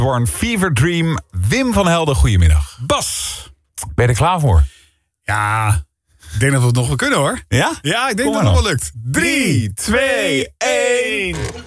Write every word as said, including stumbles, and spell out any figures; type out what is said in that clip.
Born Fever Dream. Wim van Helden, goedemiddag. Bas. Ben je er klaar voor? Ja, ik denk dat we het nog wel kunnen hoor. Ja? Ja, ik denk Kom dat het maar nog wel lukt. Drie, twee, één.